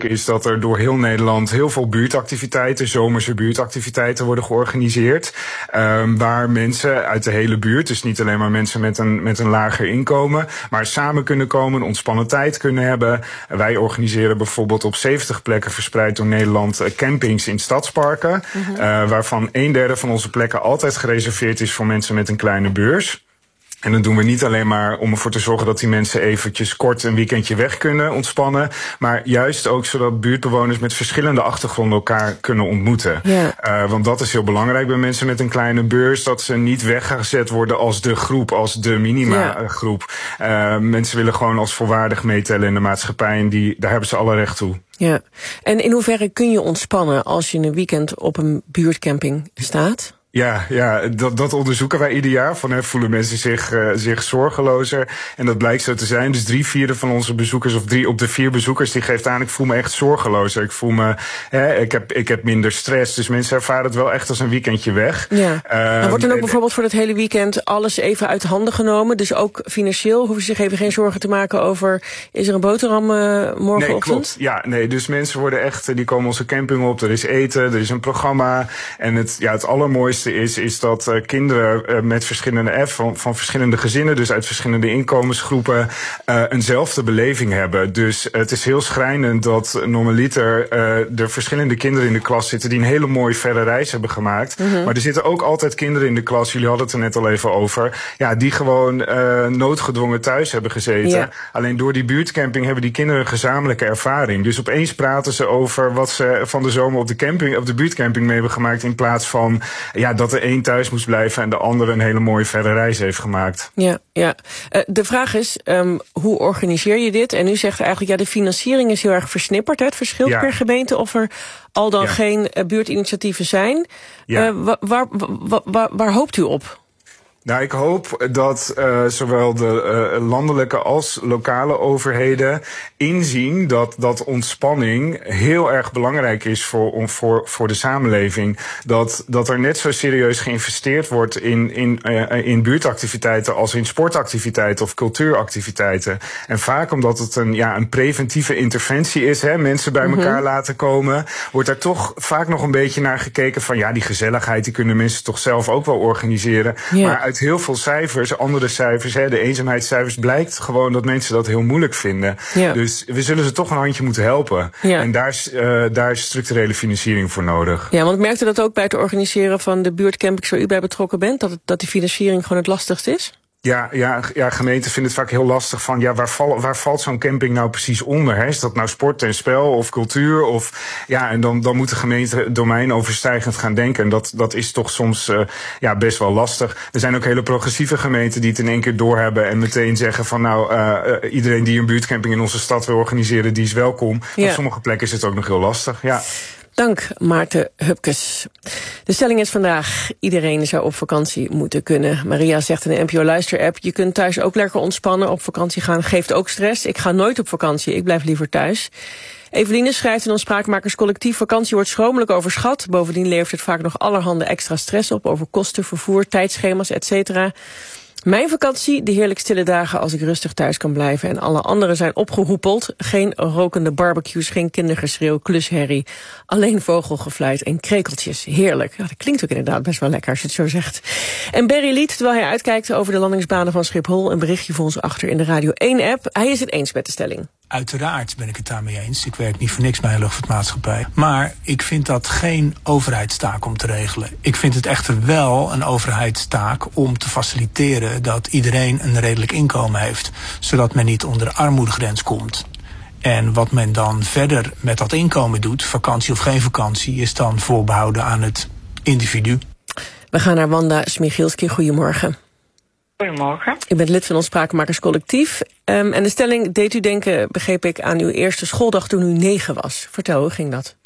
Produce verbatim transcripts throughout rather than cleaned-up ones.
is dat er door heel Nederland heel veel buurtactiviteiten, zomerse buurtactiviteiten worden georganiseerd. Um, waar mensen uit de hele buurt, dus niet alleen maar mensen met een, met een lager inkomen, maar samen kunnen komen, een ontspannen tijd kunnen hebben. Wij organiseren bijvoorbeeld op zeventig plekken verspreid door Nederland uh, campings in stadsparken. Mm-hmm. Uh, waarvan een derde van onze plekken altijd gereserveerd is voor mensen met een kleine beurs. En dat doen we niet alleen maar om ervoor te zorgen dat die mensen eventjes kort een weekendje weg kunnen ontspannen. Maar juist ook zodat buurtbewoners met verschillende achtergronden elkaar kunnen ontmoeten. Ja. Uh, want dat is heel belangrijk bij mensen met een kleine beurs. Dat ze niet weggezet worden als de groep, als de minima groep. Uh, mensen willen gewoon als volwaardig meetellen in de maatschappij. En die, daar hebben ze alle recht toe. Ja. En in hoeverre kun je ontspannen als je een weekend op een buurtcamping staat? Ja, ja dat, dat onderzoeken wij ieder jaar. Van, hè, voelen mensen zich, uh, zich zorgelozer. En dat blijkt zo te zijn. Dus drie vierde van onze bezoekers, of drie op de vier bezoekers, die geeft aan, ik voel me echt zorgelozer. Ik voel me, hè, ik heb, ik heb minder stress. Dus mensen ervaren het wel echt als een weekendje weg. Ja. Um, maar wordt dan ook bijvoorbeeld voor het hele weekend alles even uit handen genomen? Dus ook financieel hoeven ze zich even geen zorgen te maken over, is er een boterham uh, morgenochtend? Nee, klopt. Ja, nee, dus mensen worden echt, die komen onze camping op, er is eten, er is een programma. En het, ja, het allermooiste is, is dat uh, kinderen uh, met verschillende F van, van verschillende gezinnen, dus uit verschillende inkomensgroepen, uh, eenzelfde beleving hebben. Dus uh, het is heel schrijnend dat normaliter uh, er verschillende kinderen in de klas zitten die een hele mooie verre reis hebben gemaakt. Mm-hmm. Maar er zitten ook altijd kinderen in de klas, jullie hadden het er net al even over, ja, die gewoon uh, noodgedwongen thuis hebben gezeten. Ja. Alleen door die buurtcamping hebben die kinderen een gezamenlijke ervaring. Dus opeens praten ze over wat ze van de zomer op de camping, op de buurtcamping mee hebben gemaakt, in plaats van, ja, dat er één thuis moest blijven en de andere een hele mooie verre reis heeft gemaakt. Ja, ja. Uh, de vraag is, um, hoe organiseer je dit? En u zegt eigenlijk, ja, de financiering is heel erg versnipperd. Hè? Het verschilt ja. per gemeente of er al dan ja. geen uh, buurtinitiatieven zijn. Ja. Uh, waar, waar, waar, waar, waar hoopt u op? Nou, ik hoop dat uh, zowel de uh, landelijke als lokale overheden inzien dat, dat ontspanning heel erg belangrijk is voor, voor, voor de samenleving. Dat, dat er net zo serieus geïnvesteerd wordt in, in, uh, in buurtactiviteiten als in sportactiviteiten of cultuuractiviteiten. En vaak omdat het een, ja, een preventieve interventie is, hè, mensen bij mm-hmm. elkaar laten komen, wordt daar toch vaak nog een beetje naar gekeken van, ja, die gezelligheid die kunnen mensen toch zelf ook wel organiseren. Yeah. Maar uit heel veel cijfers, andere cijfers, hè, de eenzaamheidscijfers, blijkt gewoon dat mensen dat heel moeilijk vinden. Ja. Dus we zullen ze toch een handje moeten helpen. Ja. En daar is, uh, daar is structurele financiering voor nodig. Ja, want merkte dat ook bij het organiseren van de buurtcampings waar u bij betrokken bent, dat, het, dat die financiering gewoon het lastigst is? Ja, ja, ja, gemeenten vinden het vaak heel lastig van, ja, waar, val, waar valt zo'n camping nou precies onder? Hè? Is dat nou sport en spel of cultuur? Of, ja, en dan, dan moet de gemeente domeinoverstijgend gaan denken. En dat, dat is toch soms uh, ja, best wel lastig. Er zijn ook hele progressieve gemeenten die het in één keer doorhebben en meteen zeggen van, nou, uh, uh, iedereen die een buurtcamping in onze stad wil organiseren, die is welkom. Ja. Op sommige plekken is het ook nog heel lastig, ja. Dank, Maarten Hupkes. De stelling is vandaag, iedereen zou op vakantie moeten kunnen. Maria zegt in de N P O Luister-app, je kunt thuis ook lekker ontspannen. Op vakantie gaan geeft ook stress. Ik ga nooit op vakantie, ik blijf liever thuis. Eveline schrijft in ons Spraakmakerscollectief, vakantie wordt schromelijk overschat. Bovendien levert het vaak nog allerhande extra stress op over kosten, vervoer, tijdschema's, et cetera. Mijn vakantie, de heerlijk stille dagen als ik rustig thuis kan blijven en alle anderen zijn opgeroepeld. Geen rokende barbecues, geen kindergeschreeuw, klusherrie. Alleen vogelgefluit en krekeltjes. Heerlijk. Ja, dat klinkt ook inderdaad best wel lekker als je het zo zegt. En Barry liet, terwijl hij uitkijkt over de landingsbanen van Schiphol, een berichtje voor ons achter in de Radio één app. Hij is het eens met de stelling. Uiteraard ben ik het daarmee eens. Ik werk niet voor niks bij een luchtvaartmaatschappij. Maar ik vind dat geen overheidstaak om te regelen. Ik vind het echter wel een overheidstaak om te faciliteren dat iedereen een redelijk inkomen heeft, zodat men niet onder de armoedegrens komt. En wat men dan verder met dat inkomen doet, vakantie of geen vakantie, is dan voorbehouden aan het individu. We gaan naar Wanda Smigielski. Goedemorgen. Goedemorgen. U bent lid van ons Spraakmakerscollectief. Um, en de stelling deed u denken, begreep ik, aan uw eerste schooldag toen u negen was. Vertel, hoe ging dat?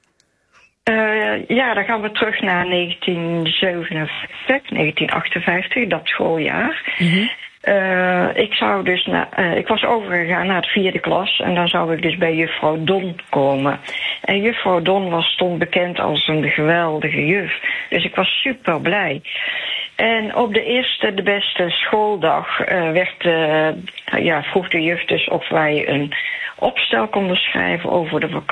Uh, ja, dan gaan we terug naar negentien zevenenvijftig, negentien achtenvijftig, dat schooljaar. Mm-hmm. Uh, ik zou dus na, uh, ik was overgegaan naar het vierde klas en dan zou ik dus bij juffrouw Don komen. En juffrouw Don was stond bekend als een geweldige juf. Dus ik was super blij. En op de eerste, de beste schooldag, uh, werd, uh, ja, vroeg de juf dus of wij een opstel konden schrijven over de vakantie.